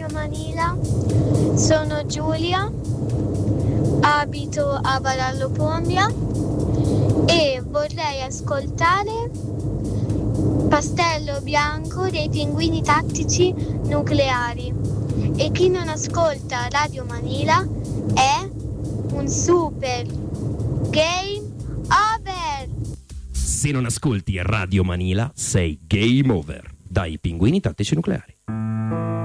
Radio Manila. Sono Giulia, abito a Varallo Pondria e vorrei ascoltare Pastello Bianco dei Pinguini Tattici Nucleari. E chi non ascolta Radio Manila è un super game over. Se non ascolti Radio Manila sei game over dai Pinguini Tattici Nucleari.